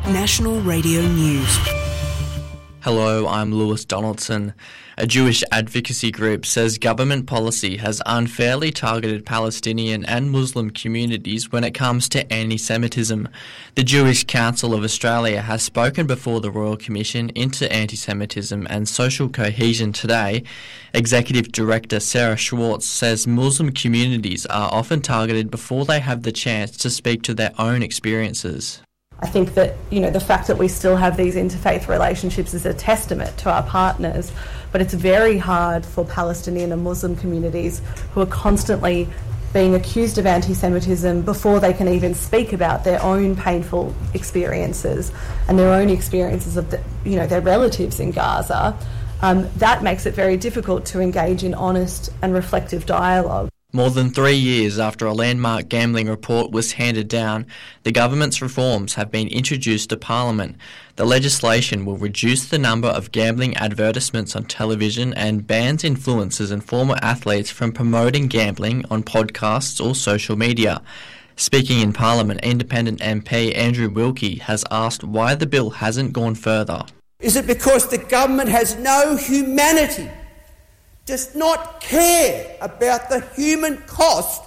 National Radio News. Hello, I'm Lewis Donaldson. A Jewish advocacy group says government policy has unfairly targeted Palestinian and Muslim communities when it comes to anti-Semitism. The Jewish Council of Australia has spoken before the Royal Commission into Anti-Semitism and Social Cohesion today. Executive Director Sarah Schwartz says Muslim communities are often targeted before they have the chance to speak to their own experiences. I think that, the fact that we still have these interfaith relationships is a testament to our partners, but it's very hard for Palestinian and Muslim communities who are constantly being accused of anti-Semitism before they can even speak about their own painful experiences and their own experiences of their relatives in Gaza. That makes it very difficult to engage in honest and reflective dialogue. More than 3 years after a landmark gambling report was handed down, the government's reforms have been introduced to Parliament. The legislation will reduce the number of gambling advertisements on television and bans influencers and former athletes from promoting gambling on podcasts or social media. Speaking in Parliament, Independent MP Andrew Wilkie has asked why the bill hasn't gone further. Is it because the government has no humanity? Does not care about the human cost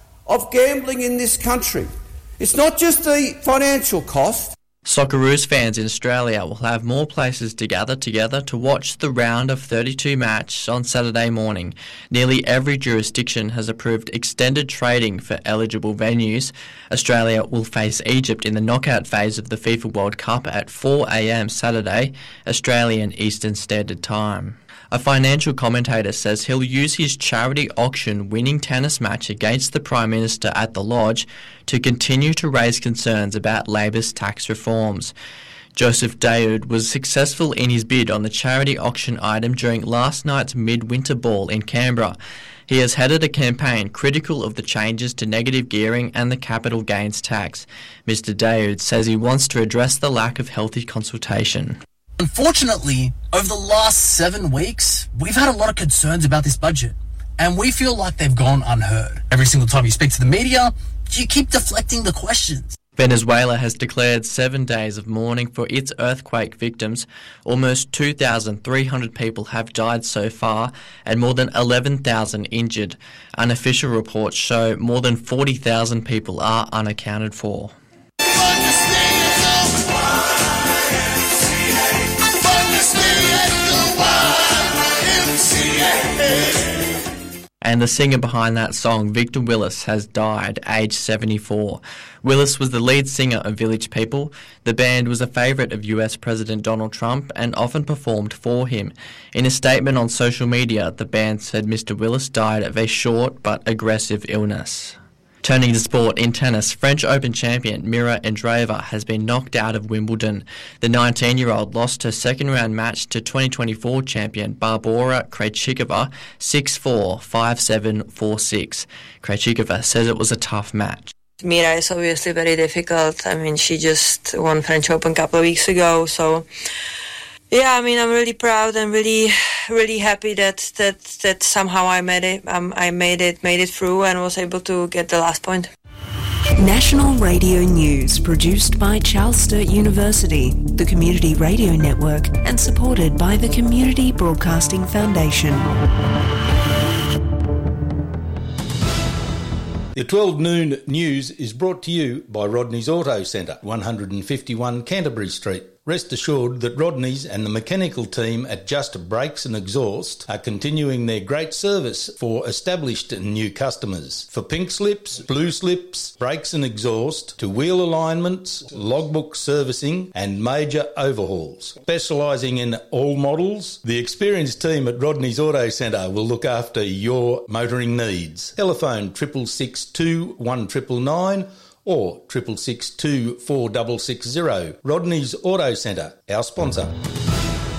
of gambling in this country? It's not just the financial cost. Socceroos fans in Australia will have more places to gather together to watch the round of 32 match on Saturday morning. Nearly every jurisdiction has approved extended trading for eligible venues. Australia will face Egypt in the knockout phase of the FIFA World Cup at 4 a.m. Saturday, Australian Eastern Standard Time. A financial commentator says he'll use his charity auction winning tennis match against the Prime Minister at the Lodge to continue to raise concerns about Labor's tax reforms. Joseph Daoud was successful in his bid on the charity auction item during last night's midwinter ball in Canberra. He has headed a campaign critical of the changes to negative gearing and the capital gains tax. Mr. Daoud says he wants to address the lack of healthy consultation. Unfortunately, over the last 7 weeks, we've had a lot of concerns about this budget, and we feel like they've gone unheard. Every single time you speak to the media, you keep deflecting the questions. Venezuela has declared 7 days of mourning for its earthquake victims. Almost 2,300 people have died so far and more than 11,000 injured. Unofficial reports show more than 40,000 people are unaccounted for. And the singer behind that song, Victor Willis, has died, aged 74. Willis was the lead singer of Village People. The band was a favourite of US President Donald Trump and often performed for him. In a statement on social media, the band said Mr. Willis died of a short but aggressive illness. Turning to sport, in tennis, French Open champion Mira Andreeva has been knocked out of Wimbledon. The 19-year-old lost her second-round match to 2024 champion Barbora Krejcikova 6-4, 5-7, 4-6. Krejcikova says it was a tough match. Mira is obviously very difficult. She just won French Open a couple of weeks ago, so... Yeah, I'm really proud and really happy that somehow I made it through and was able to get the last point. National Radio News, produced by Charles Sturt University, the Community Radio Network, and supported by the Community Broadcasting Foundation. The 12 noon news is brought to you by Rodney's Auto Centre, 151 Canterbury Street. Rest assured that Rodney's and the mechanical team at Just Brakes and Exhaust are continuing their great service for established and new customers. For pink slips, blue slips, brakes and exhaust, to wheel alignments, logbook servicing and major overhauls. Specialising in all models, the experienced team at Rodney's Auto Centre will look after your motoring needs. Telephone 662 1999 or 662 4660. Rodney's Auto Centre, our sponsor.